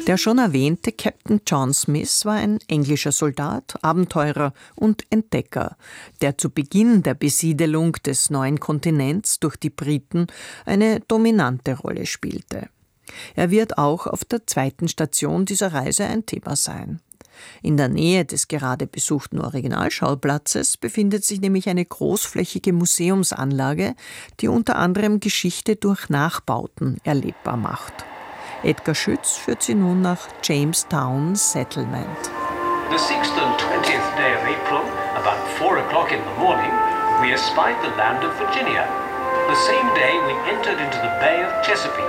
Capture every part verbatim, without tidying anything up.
Der schon erwähnte Captain John Smith war ein englischer Soldat, Abenteurer und Entdecker, der zu Beginn der Besiedelung des neuen Kontinents durch die Briten eine dominante Rolle spielte. Er wird auch auf der zweiten Station dieser Reise ein Thema sein. In der Nähe des gerade besuchten Originalschauplatzes befindet sich nämlich eine großflächige Museumsanlage, die unter anderem Geschichte durch Nachbauten erlebbar macht. Edgar Schütz führt sie nun nach Jamestown Settlement. The sixth and twentieth day of April, about four o'clock in the morning, we espied the land of Virginia. The same day we entered into the Bay of Chesapeake.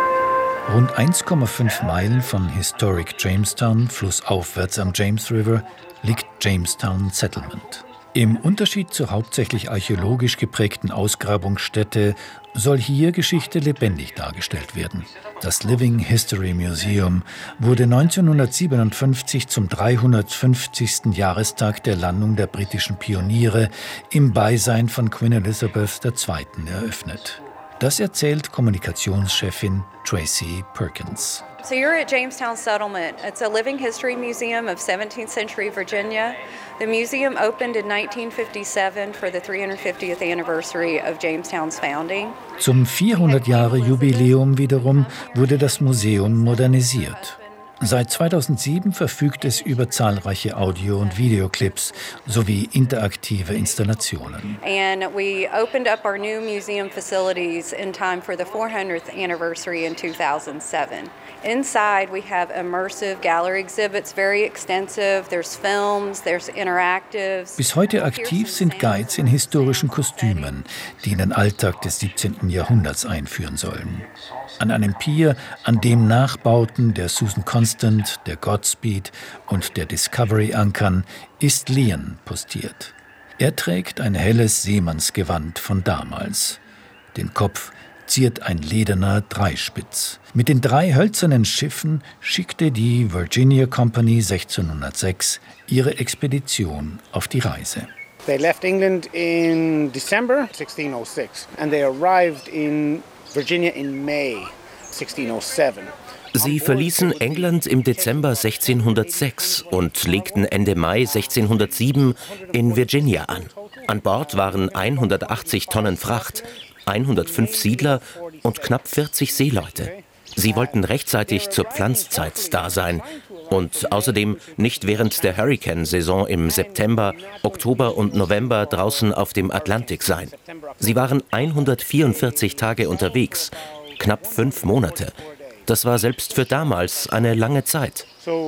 Rund eins Komma fünf Meilen von Historic Jamestown, flussaufwärts am James River, liegt Jamestown Settlement. Im Unterschied zur hauptsächlich archäologisch geprägten Ausgrabungsstätte soll hier Geschichte lebendig dargestellt werden. Das Living History Museum wurde neunzehnhundertsiebenundfünfzig zum dreihundertfünfzigsten Jahrestag der Landung der britischen Pioniere im Beisein von Queen Elizabeth der Zweiten eröffnet. Das erzählt Kommunikationschefin Tracy Perkins. So you're at Jamestown Settlement. It's a living history museum of seventeenth century Virginia. The museum opened in nineteen fifty-seven for the three hundred fiftieth anniversary of Jamestown's founding. Zum vierhundert-Jahre-Jubiläum wiederum wurde das Museum modernisiert. Seit zweitausendsieben verfügt es über zahlreiche Audio- und Videoclips sowie interaktive Installationen. And we opened up our new museum facilities in time for the four hundredth anniversary in two thousand seven. Inside we have immersive gallery exhibits, very extensive. There's films, there's interactives. Bis heute aktiv sind Guides in historischen Kostümen, die in den Alltag des siebzehnten Jahrhunderts einführen sollen. An einem Pier, an dem Nachbauten der Susan Constant, der Godspeed und der Discovery ankern, ist Leon postiert. Er trägt ein helles Seemannsgewand von damals. Den Kopf ziert ein lederner Dreispitz. Mit den drei hölzernen Schiffen schickte die Virginia Company sechzehnhundertsechs ihre Expedition auf die Reise. They left England in December sixteen oh six and they arrived in Virginia in May sixteen oh seven. Sie verließen England im Dezember sechzehnhundertsechs und legten Ende Mai sechzehnhundertsieben in Virginia an. An Bord waren hundertachtzig Tonnen Fracht, hundertfünf Siedler und knapp vierzig Seeleute. Sie wollten rechtzeitig zur Pflanzzeit da sein und außerdem nicht während der Hurrikansaison im September, Oktober und November draußen auf dem Atlantik sein. Sie waren hundertvierundvierzig Tage unterwegs, knapp fünf Monate. Das war selbst für damals eine lange Zeit.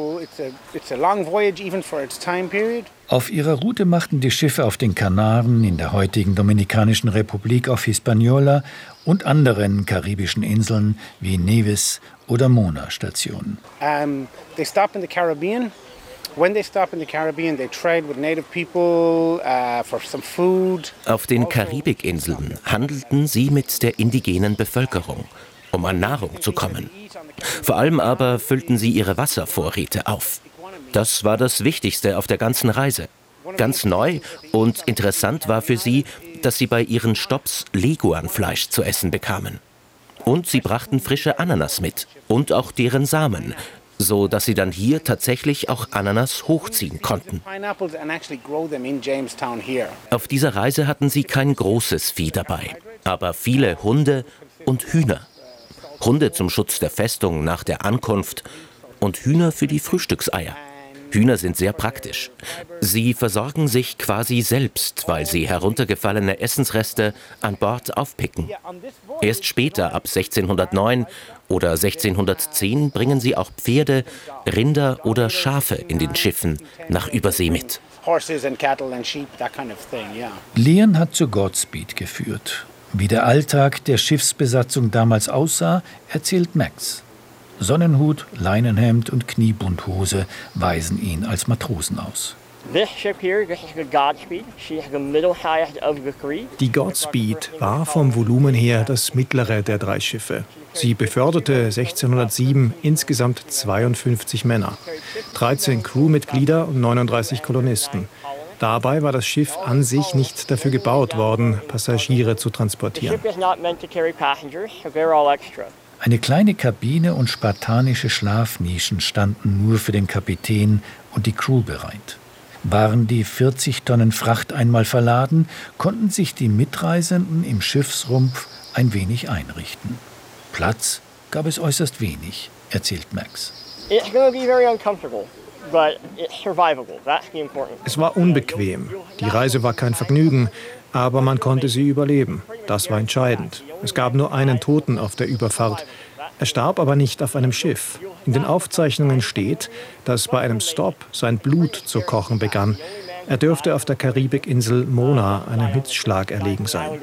Auf ihrer Route machten die Schiffe auf den Kanaren, in der heutigen Dominikanischen Republik auf Hispaniola und anderen karibischen Inseln wie Nevis oder Mona Station. Um, they stop in the Caribbean. When they stop in the Caribbean, they trade with native people uh, for some food. Auf den Karibikinseln handelten sie mit der indigenen Bevölkerung, um an Nahrung zu kommen. Vor allem aber füllten sie ihre Wasservorräte auf. Das war das Wichtigste auf der ganzen Reise. Ganz neu und interessant war für sie, dass sie bei ihren Stopps Leguanfleisch zu essen bekamen. Und sie brachten frische Ananas mit und auch deren Samen, so dass sie dann hier tatsächlich auch Ananas hochziehen konnten. Auf dieser Reise hatten sie kein großes Vieh dabei, aber viele Hunde und Hühner. Hunde zum Schutz der Festung nach der Ankunft und Hühner für die Frühstückseier. Hühner sind sehr praktisch. Sie versorgen sich quasi selbst, weil sie heruntergefallene Essensreste an Bord aufpicken. Erst später, ab sechzehnhundertneun oder sechzehnhundertzehn, bringen sie auch Pferde, Rinder oder Schafe in den Schiffen nach Übersee mit. Leon hat zu Godspeed geführt. Wie der Alltag der Schiffsbesatzung damals aussah, erzählt Max. Sonnenhut, Leinenhemd und Kniebundhose weisen ihn als Matrosen aus. Die Godspeed war vom Volumen her das mittlere der drei Schiffe. Sie beförderte sechzehnhundertsieben insgesamt zweiundfünfzig Männer, dreizehn Crewmitglieder und neununddreißig Kolonisten. Dabei war das Schiff an sich nicht dafür gebaut worden, Passagiere zu transportieren. Eine kleine Kabine und spartanische Schlafnischen standen nur für den Kapitän und die Crew bereit. Waren die vierzig Tonnen Fracht einmal verladen, konnten sich die Mitreisenden im Schiffsrumpf ein wenig einrichten. Platz gab es äußerst wenig, erzählt Max. It's going to be very uncomfortable, but it's survivable. That's the important. Es war unbequem. Die Reise war kein Vergnügen, aber man konnte sie überleben. Das war entscheidend. Es gab nur einen Toten auf der Überfahrt. Er starb aber nicht auf einem Schiff. In den Aufzeichnungen steht, dass bei einem Stopp sein Blut zu kochen begann. Er dürfte auf der Karibikinsel Mona einem Hitzschlag erlegen sein.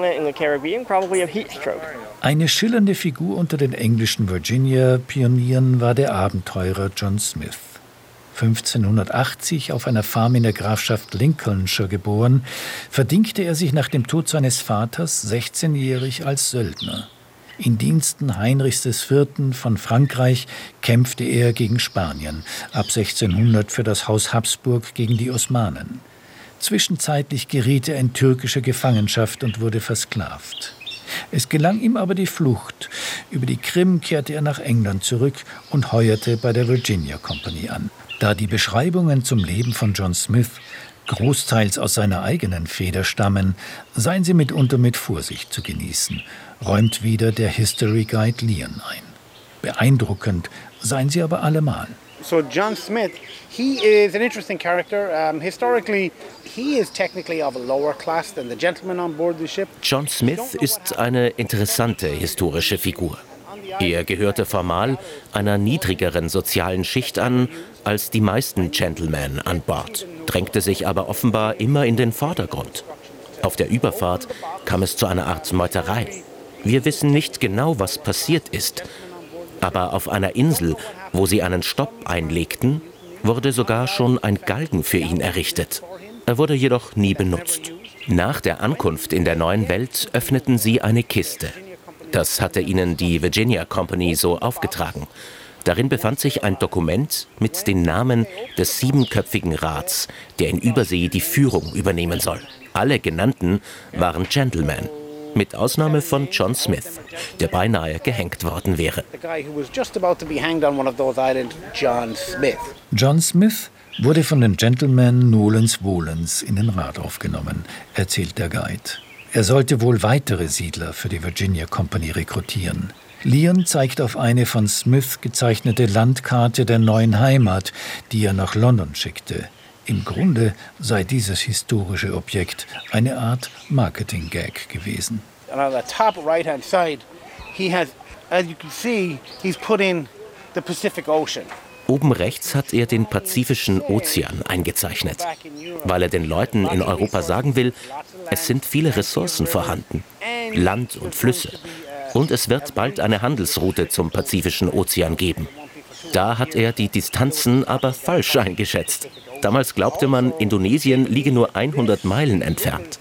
Eine schillernde Figur unter den englischen Virginia-Pionieren war der Abenteurer John Smith. fünfzehnhundertachtzig auf einer Farm in der Grafschaft Lincolnshire geboren, verdingte er sich nach dem Tod seines Vaters sechzehnjährig als Söldner. In Diensten Heinrichs des Vierten von Frankreich kämpfte er gegen Spanien, ab sechzehnhundert für das Haus Habsburg gegen die Osmanen. Zwischenzeitlich geriet er in türkische Gefangenschaft und wurde versklavt. Es gelang ihm aber die Flucht. Über die Krim kehrte er nach England zurück und heuerte bei der Virginia Company an. Da die Beschreibungen zum Leben von John Smith großteils aus seiner eigenen Feder stammen, seien sie mitunter mit Vorsicht zu genießen, räumt wieder der History Guide Leon ein. Beeindruckend seien sie aber allemal. So John Smith, he is an interesting character. Um, historically, he is technically of a lower class than the gentlemen on board the ship. John Smith ist eine interessante historische Figur. Er gehörte formal einer niedrigeren sozialen Schicht an als die meisten Gentlemen an Bord, drängte sich aber offenbar immer in den Vordergrund. Auf der Überfahrt kam es zu einer Art Meuterei. Wir wissen nicht genau, was passiert ist. Aber auf einer Insel, wo sie einen Stopp einlegten, wurde sogar schon ein Galgen für ihn errichtet. Er wurde jedoch nie benutzt. Nach der Ankunft in der neuen Welt öffneten sie eine Kiste. Das hatte ihnen die Virginia Company so aufgetragen. Darin befand sich ein Dokument mit den Namen des siebenköpfigen Rats, der in Übersee die Führung übernehmen soll. Alle genannten waren Gentlemen, mit Ausnahme von John Smith, der beinahe gehängt worden wäre. John Smith wurde von den Gentlemen nolens volens in den Rat aufgenommen, erzählt der Guide. Er sollte wohl weitere Siedler für die Virginia Company rekrutieren. Leon zeigt auf eine von Smith gezeichnete Landkarte der neuen Heimat, die er nach London schickte. Im Grunde sei dieses historische Objekt eine Art Marketing-Gag gewesen. And on the top right-hand side, he has, as you can see, he's put in the Pacific Ocean. Oben rechts hat er den Pazifischen Ozean eingezeichnet, weil er den Leuten in Europa sagen will, es sind viele Ressourcen vorhanden, Land und Flüsse. Und es wird bald eine Handelsroute zum Pazifischen Ozean geben. Da hat er die Distanzen aber falsch eingeschätzt. Damals glaubte man, Indonesien liege nur hundert Meilen entfernt.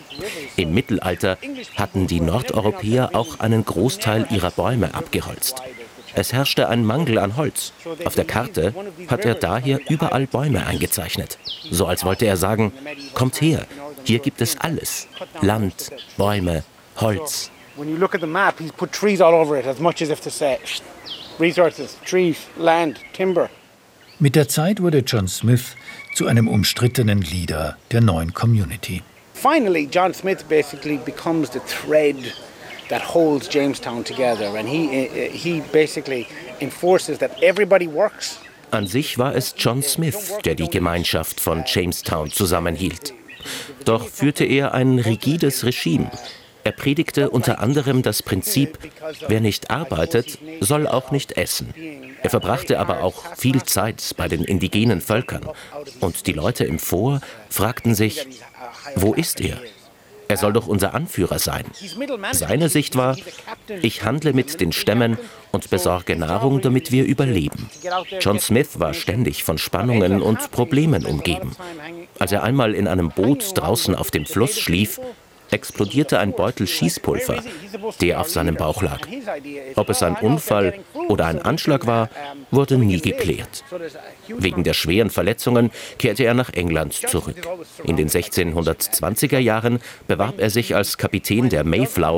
Im Mittelalter hatten die Nordeuropäer auch einen Großteil ihrer Bäume abgeholzt. Es herrschte ein Mangel an Holz. Auf der Karte hat er daher überall Bäume eingezeichnet. So als wollte er sagen, kommt her, hier gibt es alles. Land, Bäume, Holz. When you look at the map, he's put trees all over it, as much as if to say, resources, trees, land, timber. Mit der Zeit wurde John Smith zu einem umstrittenen Leader der neuen Community. Finally, John Smith basically becomes the thread that holds Jamestown together, and he he basically enforces that everybody works. An sich war es John Smith, der die Gemeinschaft von Jamestown zusammenhielt. Doch führte er ein rigides Regime. Er predigte unter anderem das Prinzip, wer nicht arbeitet, soll auch nicht essen. Er verbrachte aber auch viel Zeit bei den indigenen Völkern. Und die Leute im Fort fragten sich, wo ist er? Er soll doch unser Anführer sein. Seine Sicht war, ich handle mit den Stämmen und besorge Nahrung, damit wir überleben. John Smith war ständig von Spannungen und Problemen umgeben. Als er einmal in einem Boot draußen auf dem Fluss schlief, explodierte ein Beutel Schießpulver, der auf seinem Bauch lag. Ob es ein Unfall oder ein Anschlag war, wurde nie geklärt. Wegen der schweren Verletzungen kehrte er nach England zurück. In den sechzehnhundertzwanziger Jahren bewarb er sich als Kapitän der Mayflower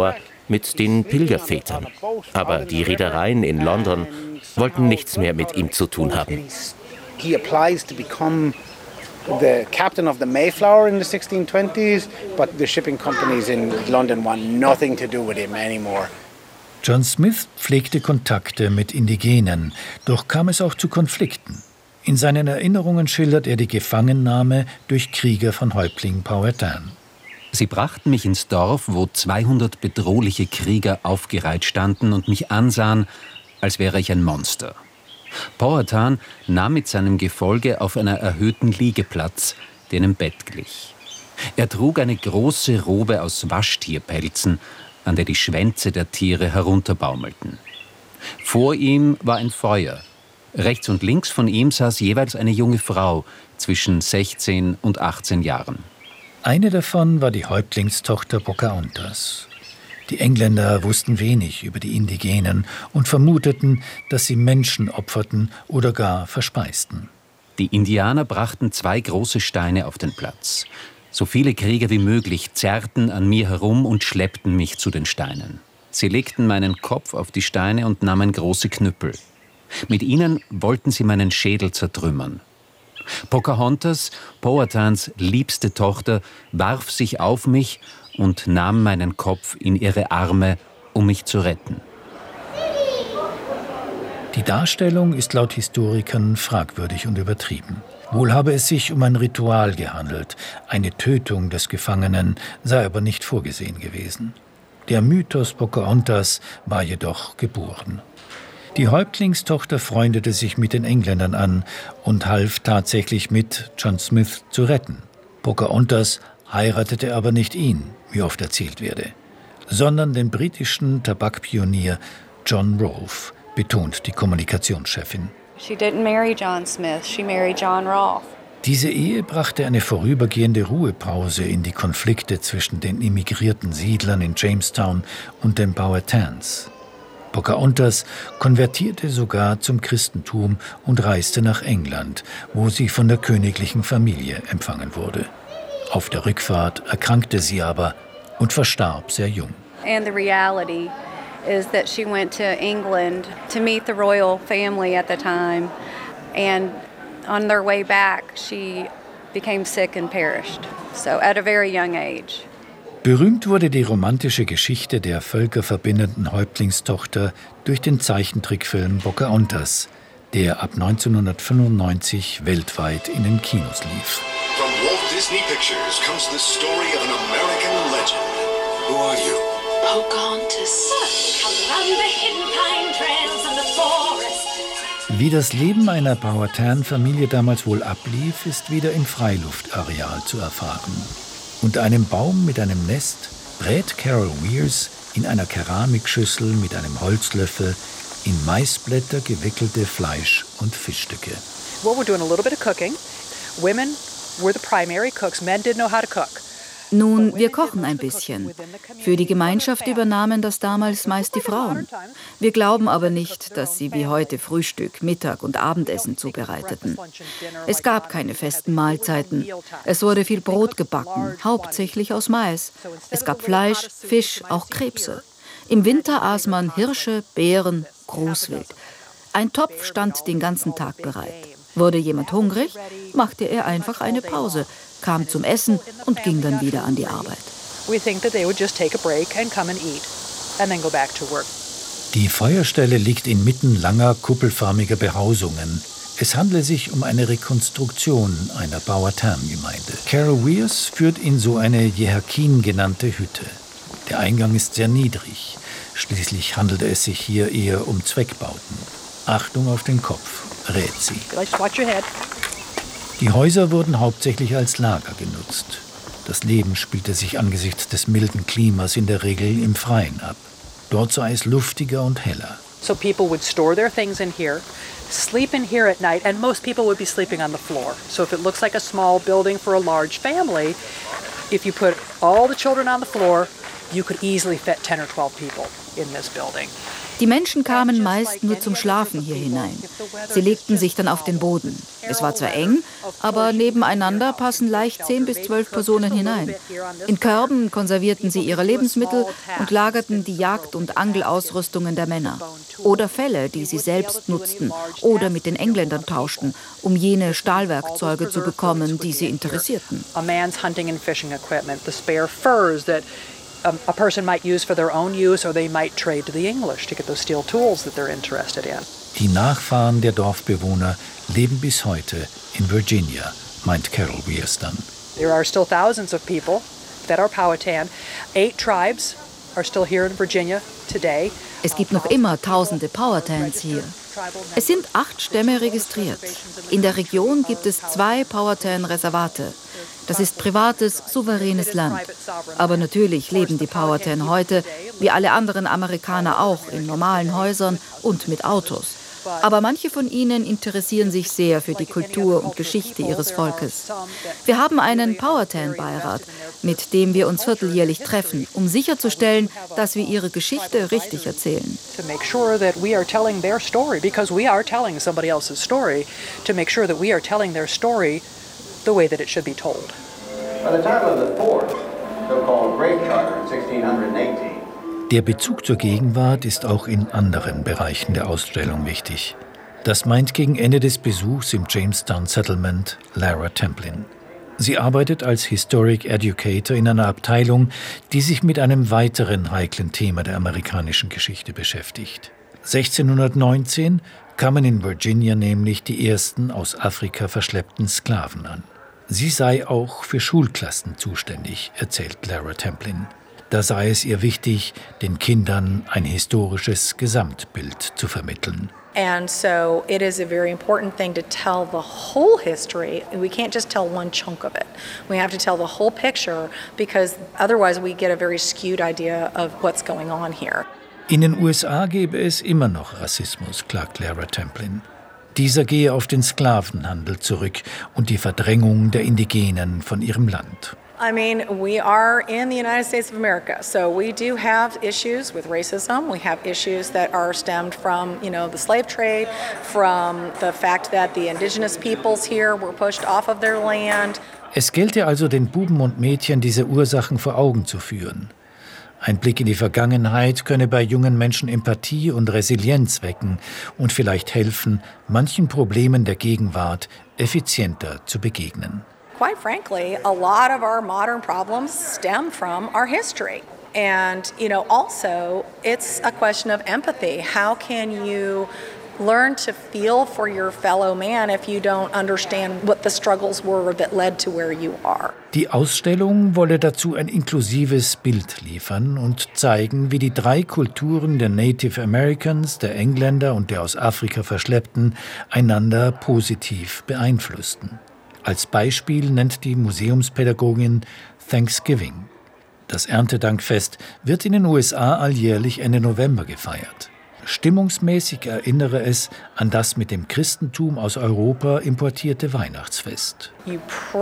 mit den Pilgervätern. Aber die Reedereien in London wollten nichts mehr mit ihm zu tun haben. He applies to become the captain of the Mayflower in the sixteen twenties, but the shipping companies in London want nothing to do with him anymore. John Smith pflegte Kontakte mit Indigenen, doch kam es auch zu Konflikten. In seinen Erinnerungen schildert er die Gefangennahme durch Krieger von Häuptling Powhatan. Sie brachten mich ins Dorf, wo zweihundert bedrohliche Krieger aufgereiht standen und mich ansahen, als wäre ich ein Monster. Powhatan nahm mit seinem Gefolge auf einer erhöhten Liege Platz, der einem Bett glich. Er trug eine große Robe aus Waschtierpelzen, an der die Schwänze der Tiere herunterbaumelten. Vor ihm war ein Feuer. Rechts und links von ihm saß jeweils eine junge Frau zwischen sechzehn und achtzehn Jahren. Eine davon war die Häuptlingstochter Pocahontas. Die Engländer wussten wenig über die Indigenen und vermuteten, dass sie Menschen opferten oder gar verspeisten. Die Indianer brachten zwei große Steine auf den Platz. So viele Krieger wie möglich zerrten an mir herum und schleppten mich zu den Steinen. Sie legten meinen Kopf auf die Steine und nahmen große Knüppel. Mit ihnen wollten sie meinen Schädel zertrümmern. Pocahontas, Powhatans liebste Tochter, warf sich auf mich und nahm meinen Kopf in ihre Arme, um mich zu retten. Die Darstellung ist laut Historikern fragwürdig und übertrieben. Wohl habe es sich um ein Ritual gehandelt, eine Tötung des Gefangenen sei aber nicht vorgesehen gewesen. Der Mythos Pocahontas war jedoch geboren. Die Häuptlingstochter freundete sich mit den Engländern an und half tatsächlich mit, John Smith zu retten. Pocahontas heiratete aber nicht ihn, wie oft erzählt werde, sondern den britischen Tabakpionier John Rolfe, betont die Kommunikationschefin. She didn't marry John Smith, she married John Rolfe. Diese Ehe brachte eine vorübergehende Ruhepause in die Konflikte zwischen den immigrierten Siedlern in Jamestown und den Powhatans. Pocahontas konvertierte sogar zum Christentum und reiste nach England, wo sie von der königlichen Familie empfangen wurde. Auf der Rückfahrt erkrankte sie aber und verstarb sehr jung. And the reality is that she went to England to meet the royal family at the time, and on their way back she became sick and perished. So at a very young age. Berühmt wurde die romantische Geschichte der völkerverbindenden Häuptlingstochter durch den Zeichentrickfilm Pocahontas, der ab neunzehnhundertfünfundneunzig weltweit in den Kinos lief. From Walt Disney Pictures comes the story of an American legend. Who are you? Pocahontas. Around the hidden pine trails in the forest. Wie das Leben einer Powhatan-Familie damals wohl ablief, ist wieder im Freiluftareal zu erfahren. Unter einem Baum mit einem Nest brät Carol Weers in einer Keramikschüssel mit einem Holzlöffel in Maisblätter gewickelte Fleisch- und Fischstücke. Well, we're doing a little bit of cooking. Women were the primary cooks. Men didn't know how to cook. Nun, wir kochen ein bisschen. Für die Gemeinschaft übernahmen das damals meist die Frauen. Wir glauben aber nicht, dass sie wie heute Frühstück, Mittag und Abendessen zubereiteten. Es gab keine festen Mahlzeiten. Es wurde viel Brot gebacken, hauptsächlich aus Mais. Es gab Fleisch, Fisch, auch Krebse. Im Winter aß man Hirsche, Beeren, Großwild. Ein Topf stand den ganzen Tag bereit. Wurde jemand hungrig, machte er einfach eine Pause, kam zum Essen und ging dann wieder an die Arbeit. Die Feuerstelle liegt inmitten langer, kuppelförmiger Behausungen. Es handle sich um eine Rekonstruktion einer Powhatan-Gemeinde. Carol Weers führt in so eine Jehakin genannte Hütte. Der Eingang ist sehr niedrig. Schließlich handelte es sich hier eher um Zweckbauten. Achtung auf den Kopf, rät sie. Die Häuser wurden hauptsächlich als Lager genutzt. Das Leben spielte sich angesichts des milden Klimas in der Regel im Freien ab. Dort sei es luftiger und heller. So people would store their things in here, sleep in here at night, and most people would be sleeping on the floor. So if it looks like a small building for a large family, if you put all the children on the floor, you could easily fit ten or twelve people in this building. Die Die Menschen kamen meist nur zum Schlafen hier hinein. Sie legten sich dann auf den Boden. Es war zwar eng, aber nebeneinander passen leicht zehn bis zwölf Personen hinein. In Körben konservierten sie ihre Lebensmittel und lagerten die Jagd- und Angelausrüstungen der Männer. Oder Felle, die sie selbst nutzten oder mit den Engländern tauschten, um jene Stahlwerkzeuge zu bekommen, die sie interessierten. Um, a person might use for their own use, or they might trade to the English to get those steel tools that they're interested in. Die Nachfahren der Dorfbewohner leben bis heute in Virginia, meint Carol Wierstan. There are still thousands of people that are Powhatan. Eight tribes are still here in Virginia today. Es gibt noch immer tausende Powhatans hier. Es sind acht Stämme registriert. In der Region gibt es zwei Powhatan-Reservate. Das ist privates, souveränes Land. Aber natürlich leben die Powhatan heute, wie alle anderen Amerikaner auch, in normalen Häusern und mit Autos. Aber manche von ihnen interessieren sich sehr für die Kultur und Geschichte ihres Volkes. Wir haben einen Powhatan-Beirat, mit dem wir uns vierteljährlich treffen, um sicherzustellen, dass wir ihre Geschichte richtig erzählen. To make sure that we are telling their story, because we are telling somebody else's story, to make sure that we are telling their story the way that it should be told. By the time of the fourth, so-called Great Charter in sixteen eighteen. Der Bezug zur Gegenwart ist auch in anderen Bereichen der Ausstellung wichtig. Das meint gegen Ende des Besuchs im Jamestown Settlement Lara Templin. Sie arbeitet als Historic Educator in einer Abteilung, die sich mit einem weiteren heiklen Thema der amerikanischen Geschichte beschäftigt. sechzehnhundertneunzehn kamen in Virginia nämlich die ersten aus Afrika verschleppten Sklaven an. Sie sei auch für Schulklassen zuständig, erzählt Lara Templin. Da sei es ihr wichtig, den Kindern ein historisches Gesamtbild zu vermitteln. And so it is a very important thing to tell the whole history. We can't just tell one chunk of it. We have to tell the whole picture because otherwise we get a very skewed idea of what's going on here. In den U S A gäbe es immer noch Rassismus, klagt Lara Templin. Dieser gehe auf den Sklavenhandel zurück und die Verdrängung der Indigenen von ihrem Land. I mean, we are in the United States of America, so we do have issues with racism. We have issues that are stemmed from, you know, the slave trade, from the fact that the indigenous peoples here were pushed off of their land. Es gelte also, den Buben und Mädchen diese Ursachen vor Augen zu führen. Ein Blick in die Vergangenheit könne bei jungen Menschen Empathie und Resilienz wecken und vielleicht helfen, manchen Problemen der Gegenwart effizienter zu begegnen. Quite frankly, a lot of our modern problems stem from our history. And, you know, also it's a question of empathy. How can you learn to feel for your fellow man if you don't understand what the struggles were that led to where you are? Die Ausstellung wolle dazu ein inklusives Bild liefern und zeigen, wie die drei Kulturen der Native Americans, der Engländer und der aus Afrika Verschleppten einander positiv beeinflussten. Als Beispiel nennt die Museumspädagogin Thanksgiving. Das Erntedankfest wird in den U S A alljährlich Ende November gefeiert. Stimmungsmäßig erinnere es an das mit dem Christentum aus Europa importierte Weihnachtsfest. You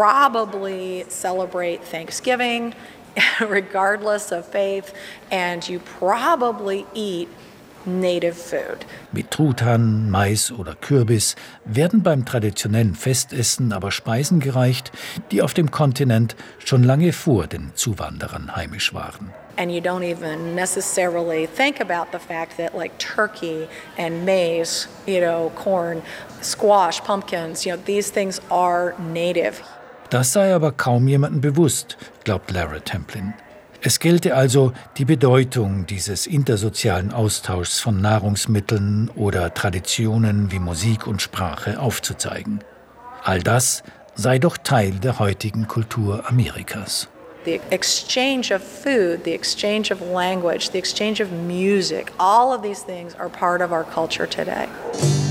probably celebrate Thanksgiving regardless of faith and you probably eat native food. Mit Truthahn, Mais oder Kürbis werden beim traditionellen Festessen aber Speisen gereicht, die auf dem Kontinent schon lange vor den Zuwanderern heimisch waren. And you don't even necessarily think about the fact that like turkey and maize, you know, corn, squash, pumpkins, you know, these things are native. Das sei aber kaum jemandem bewusst, glaubt Lara Templin. Es gelte also, die Bedeutung dieses intersozialen Austauschs von Nahrungsmitteln oder Traditionen wie Musik und Sprache aufzuzeigen. All das sei doch Teil der heutigen Kultur Amerikas. The exchange of food, the exchange of language, the exchange of music, all of these things are part of our culture today.